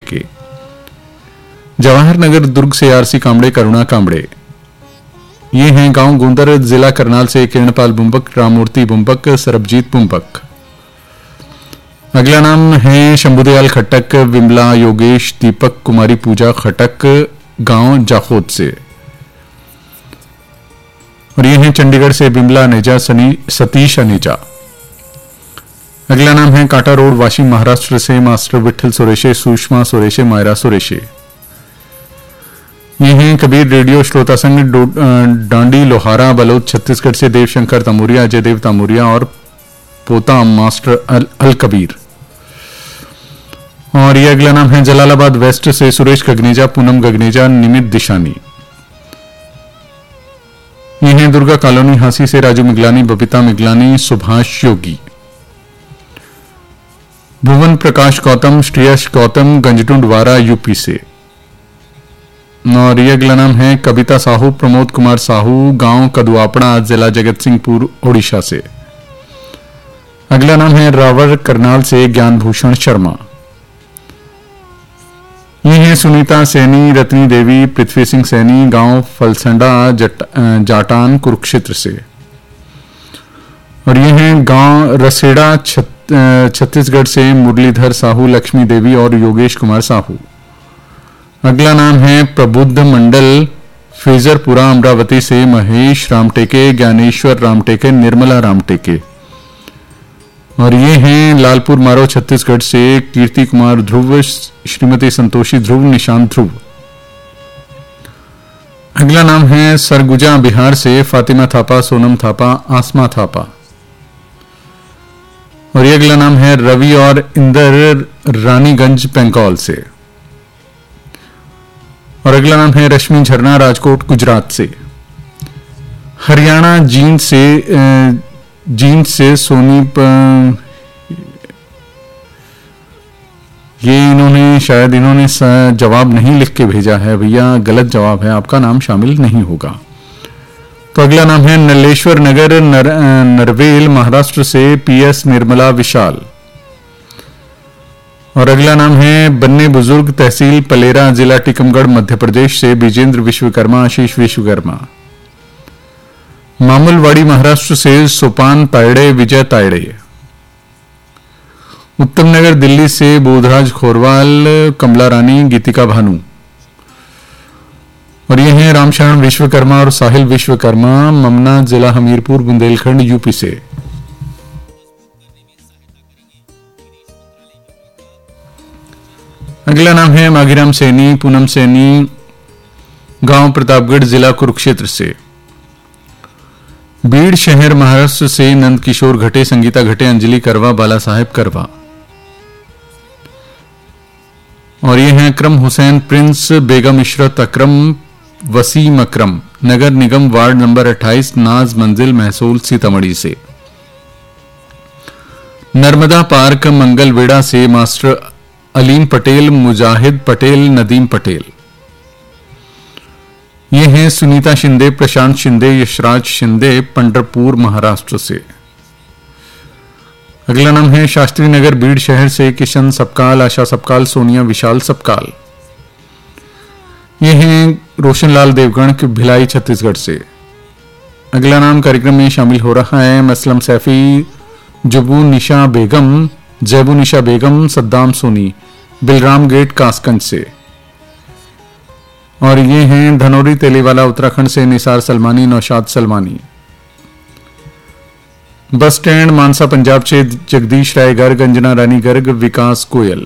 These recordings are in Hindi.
के। जवाहर नगर दुर्ग से आरसी कामड़े, करुणा कामड़े। ये हैं गांव गोंदर, जिला करनाल से किरणपाल बुंबक, राममूर्ति बुंबक, सरबजीत बुंबक। अगला नाम है शंभुदयाल खटक, विमला, योगेश, दीपक, कुमारी पूजा खटक, गांव जाखोद से। और ये हैं चंडीगढ़ से बिमला अनेजा, सतीश अनेजा। अगला नाम है कांटा रोड, वाशिम, महाराष्ट्र से मास्टर विठल सुरेशे, सुषमा सुरेशे, मायरा सुरेशे। ये हैं कबीर रेडियो श्रोता संघ, डांडी, लोहारा, बलौद, छत्तीसगढ़ से देवशंकर तमूरिया, अजय देव तमूरिया और पोता मास्टर अल कबीर। और ये अगला नाम है जलालाबाद वेस्ट से सुरेश गगनेजा, पूनम गगनेजा, निमित दिशानी। ये हैं दुर्गा कॉलोनी, हांसी से राजू मिगलानी, बबीता मिगलानी, सुभाष योगी। भुवन प्रकाश गौतम, श्रेयस गौतम, गंजटुंडवारा, यूपी से। और ये अगला नाम है कविता साहू, प्रमोद कुमार साहू, गांव कदुआपड़ा, जिला जगत सिंहपुर, ओडिशा से। अगला नाम है रावर, करनाल से ज्ञान भूषण शर्मा। ये हैं सुनीता सैनी, रत्नी देवी, पृथ्वी सिंह सैनी, गांव फलसंडा, जाटान, कुरुक्षेत्र से। और ये हैं गांव रसेड़ा, छत्तीसगढ़ से मुरलीधर साहू, लक्ष्मी देवी और योगेश कुमार साहू। अगला नाम है प्रबुद्ध मंडल, फेजरपुरा, अमरावती से महेश रामटेके, ज्ञानेश्वर रामटेके, निर्मला रामटेके। और ये हैं लालपुर मारो, छत्तीसगढ़ से कीर्ति कुमार ध्रुव, श्रीमती संतोषी ध्रुव, निशांत ध्रुव। अगला नाम है सरगुजा, बिहार से फातिमा थापा, सोनम थापा, आसमा थापा। और ये अगला नाम है रवि और इंदर, रानीगंज, बंगाल से। और अगला नाम है रश्मि झरना, राजकोट, गुजरात से। हरियाणा जींद से सोनी ये इन्होंने जवाब नहीं लिख के भेजा है भैया, गलत जवाब है, आपका नाम शामिल नहीं होगा। तो अगला नाम है नलेश्वर नगर, नरवेल, महाराष्ट्र से पीएस निर्मला विशाल। और अगला नाम है बन्ने बुजुर्ग, तहसील पलेरा, जिला टीकमगढ़, मध्य प्रदेश से विजेंद्र विश्वकर्मा, आशीष विश्वकर्मा। मामूलवाड़ी, महाराष्ट्र से सोपान तायड़े, विजय तायड़े। उत्तम नगर, दिल्ली से बोधराज खोरवाल, कमला रानी, गीतिका भानु। और ये हैं रामशरण विश्वकर्मा और साहिल विश्वकर्मा, ममना, जिला हमीरपुर, बुंदेलखंड, यूपी से। अगला नाम है माघीराम सैनी, पूनम सैनी, गांव प्रतापगढ़, जिला कुरुक्षेत्र से। बीड़ शहर, महाराष्ट्र से नंद किशोर घटे, संगीता घटे, अंजलि करवा, बाला साहेब करवा। और ये हैं अकरम हुसैन, प्रिंस, बेगम इशरत अकरम, वसीम अकरम, नगर निगम वार्ड नंबर 28, नाज मंजिल, महसूल, सीतामढ़ी से। नर्मदा पार्क, मंगलवेड़ा से मास्टर अलीम पटेल, मुजाहिद पटेल, नदीम पटेल। ये हैं सुनीता शिंदे, प्रशांत शिंदे, यशराज शिंदे, पंढरपुर, महाराष्ट्र से। अगला नाम है शास्त्री नगर, बीड़ शहर से किशन सबकाल, आशा सबकाल, सोनिया विशाल सबकाल। ये हैं रोशनलाल देवगण, भिलाई, छत्तीसगढ़ से। अगला नाम कार्यक्रम में शामिल हो रहा है मसलम सैफी, जबू निशा बेगम, जैबू निशा बेगम, सद्दाम सोनी, बिलराम गेट, कासगंज से। और ये हैं धनौरी तेलीवाला, उत्तराखंड से निसार सलमानी, नौशाद सलमानी। बस स्टैंड, मानसा, पंजाब से जगदीश राय गर्ग, अंजना रानी गर्ग, विकास गोयल।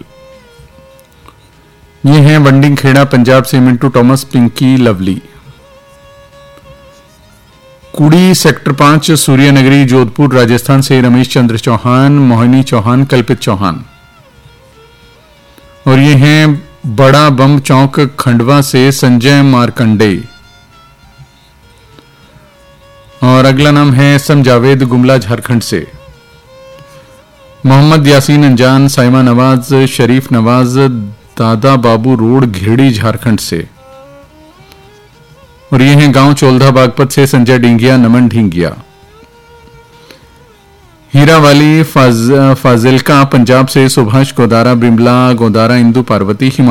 ये हैं वंडिंग खेड़ा, पंजाब से मिंटू टॉमस, पिंकी लवली। कुड़ी सेक्टर 5, सूर्यनगरी, जोधपुर, राजस्थान से रमेश चंद्र चौहान, मोहिनी चौहान, कल्पित चौहान। और ये हैं बड़ा बम चौक, खंडवा से संजय मार्कंडे। और अगला नाम है एसएम जावेद, गुमला, झारखंड से। मोहम्मद यासीन अंजान, साइमा नवाज, शरीफ नवाज, दादा बाबू रोड, घेड़ी, झारखंड से। और ये हैं गांव चोलधा बागपत से संजय डिंगिया, नमन ढिंगिया। हीरावाली फाजिलका, पंजाब से सुभाष गोदारा, बिमला गोदारा, इंदु पार्वती,